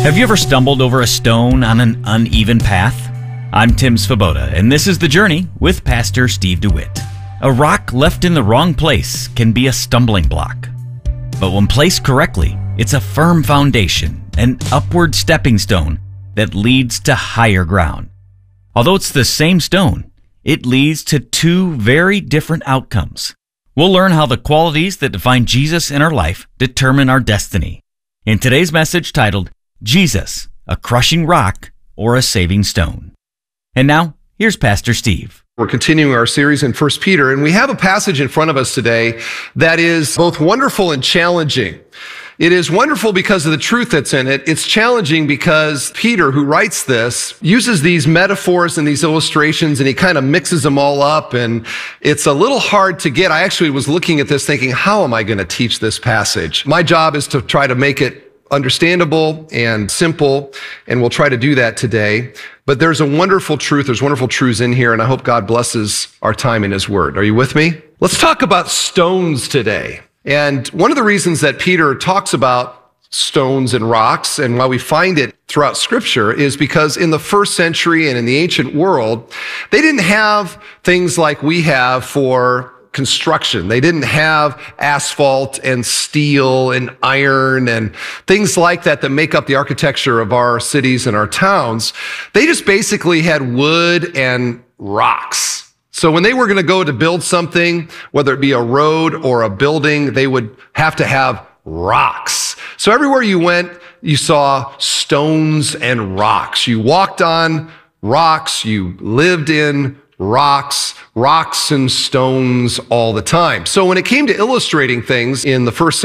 Have you ever stumbled over a stone on an uneven path? I'm Tim Svoboda, and this is The Journey with Pastor Steve DeWitt. A rock left in the wrong place can be a stumbling block. But when placed correctly, it's a firm foundation, an upward stepping stone that leads to higher ground. Although it's the same stone, it leads to two very different outcomes. We'll learn how the qualities that define Jesus in our life determine our destiny. In today's message titled, Jesus, a crushing rock or a saving stone. And now, here's Pastor Steve. We're continuing our series in 1 Peter, and we have a passage in front of us today that is both wonderful and challenging. It is wonderful because of the truth that's in it. It's challenging because Peter, who writes this, uses these metaphors and these illustrations, and he kind of mixes them all up, and it's a little hard to get. I actually was looking at this thinking, how am I going to teach this passage? My job is to try to make it understandable and simple, and we'll try to do that today. But there's a wonderful truth, there's wonderful truths in here, and I hope God blesses our time in His Word. Are you with me? Let's talk about stones today. And one of the reasons that Peter talks about stones and rocks, and why we find it throughout Scripture, is because in the first century and in the ancient world, they didn't have things like we have for construction. They didn't have asphalt and steel and iron and things like that that make up the architecture of our cities and our towns. They just basically had wood and rocks. So when they were going to go to build something, whether it be a road or a building, they would have to have rocks. So everywhere you went, you saw stones and rocks. You walked on rocks. You lived in rocks and stones all the time. So when it came to illustrating things in the first